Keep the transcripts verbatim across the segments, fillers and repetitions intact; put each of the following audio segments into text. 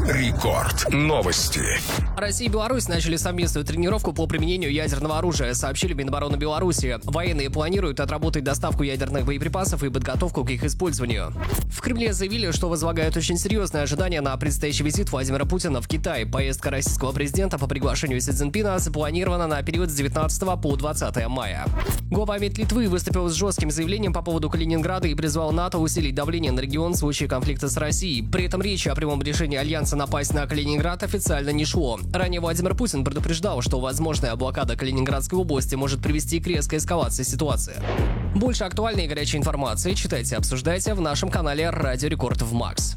Рекорд. Новости. Россия и Беларусь начали совместную тренировку по применению ядерного оружия, сообщили в Минобороны Беларуси. Военные планируют отработать доставку ядерных боеприпасов и подготовку к их использованию. В Кремле заявили, что возлагают очень серьезные ожидания на предстоящий визит Владимира Путина в Китай. Поездка российского президента по приглашению Си Цзиньпина запланирована на период с девятнадцатого по двадцатое мая. Глава МИД Литвы выступил с жестким заявлением по поводу Калининграда и призвал НАТО усилить давление на регион в случае конфликта с Россией. При этом речи о прямом решении Альянса напасть на Калининград официально не шло. Ранее Владимир Путин предупреждал, что возможная блокада Калининградской области может привести к резкой эскалации ситуации. Больше актуальной и горячей информации читайте и обсуждайте в нашем канале Радио Рекорд в Макс.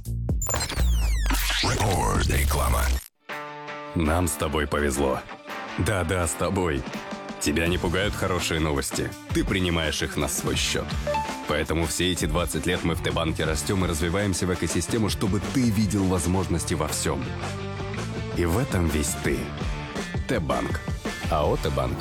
Реклама. Нам с тобой повезло. Да-да, с тобой. Тебя не пугают хорошие новости. Ты принимаешь их на свой счет. Поэтому все эти двадцать лет мы в Т-банке растем и развиваемся в экосистему, чтобы ты видел возможности во всем. И в этом весь ты. Т-банк. АО Т-банк.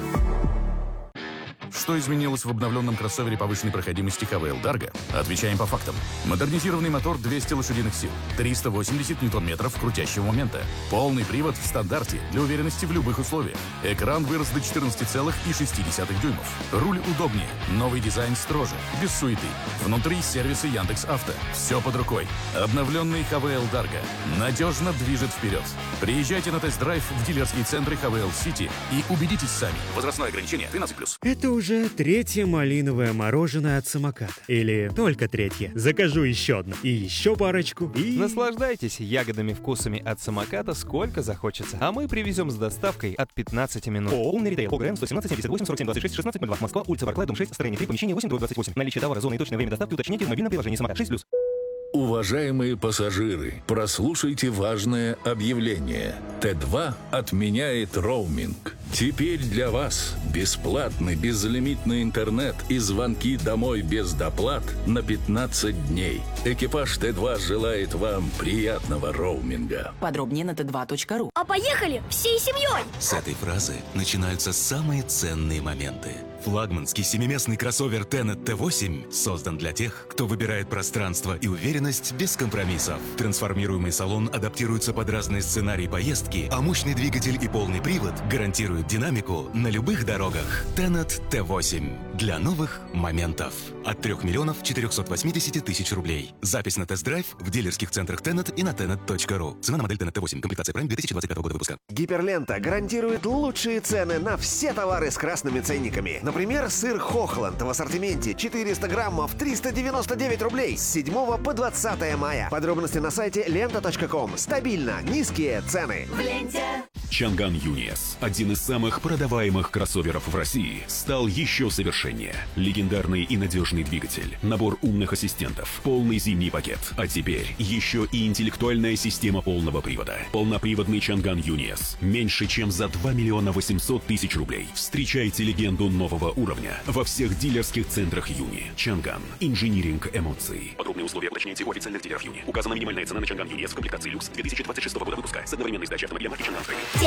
Что изменилось в обновленном кроссовере повышенной проходимости ха вэ эл Dargo? Отвечаем по фактам. Модернизированный мотор двести лошадиных сил, триста восемьдесят ньютон-метров крутящего момента, полный привод в стандарте для уверенности в любых условиях. Экран вырос до четырнадцати целых шести десятых дюймов. Руль удобнее, новый дизайн строже, без суеты. Внутри сервисы Яндекс.Авто. Все под рукой. Обновленный ха вэ эл Dargo надежно движет вперед. Приезжайте на тест-драйв в дилерские центры ха вэ эл Сити и убедитесь сами. Возрастное ограничение тринадцать плюс. Это уже третье малиновое мороженое от самоката. Или только третье. Закажу еще одно. И еще парочку. И... Наслаждайтесь ягодными вкусами от самоката сколько захочется. А мы привезем с доставкой от пятнадцати минут. ООО «Умный ритейл». ОГРН сто семнадцать семьдесят восемь сорок семь двадцать шесть шестнадцать ноль два. Москва, улица Барклая, дом шесть, строение три, помещение восемь, двадцать восемь. Наличие товара, зоны и точное время доставки уточните в мобильном приложении самокат шесть плюс. Уважаемые пассажиры, прослушайте важное объявление. Т два отменяет роуминг. Теперь для вас бесплатный безлимитный интернет и звонки домой без доплат на пятнадцать дней. Экипаж Т два желает вам приятного роуминга. Подробнее на тэ два точка ру. А поехали всей семьей! С этой фразы начинаются самые ценные моменты. Флагманский семиместный кроссовер Tenet Т восемь создан для тех, кто выбирает пространство и уверенность без компромиссов. Трансформируемый салон адаптируется под разные сценарии поездки, а мощный двигатель и полный привод гарантируют динамику на любых дорогах. Tenet Т восемь. Для новых моментов. От трёх миллионов четырёхсот восьмидесяти тысяч рублей. Запись на тест-драйв в дилерских центрах Tenet и на тенет точка ру. Цена на модель Tenet Т восемь. Комплектация Prime две тысячи двадцать пятого года выпуска. Гиперлента гарантирует лучшие цены на все товары с красными ценниками. Например, сыр Хохланд в ассортименте четыреста граммов триста девяносто девять рублей с седьмого по двадцатое мая. Подробности на сайте лента точка ком. Стабильно низкие цены. В ленте. Чанган Юниес, один из самых продаваемых кроссоверов в России, стал еще совершеннее. Легендарный и надежный двигатель, набор умных ассистентов, полный зимний пакет. А теперь еще и интеллектуальная система полного привода. Полноприводный Чанган Юниес. Меньше чем за два миллиона восемьсот тысяч рублей. Встречайте легенду нового уровня во всех дилерских центрах Юни. Чанган. Инжиниринг эмоций. Подробные условия уточняйте у официальных дилеров Юни. Указана минимальная цена на Чанган Юниес в комплектации люкс две тысячи двадцать шестого года выпуска с одновременной сдачей автомобиля марки Чанган.